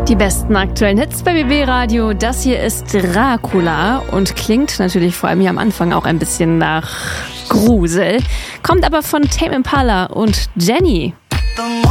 Die besten aktuellen Hits bei BB Radio. Das hier ist Dracula und klingt natürlich vor allem hier am Anfang auch ein bisschen nach Grusel. Kommt aber von Tame Impala und Jenny.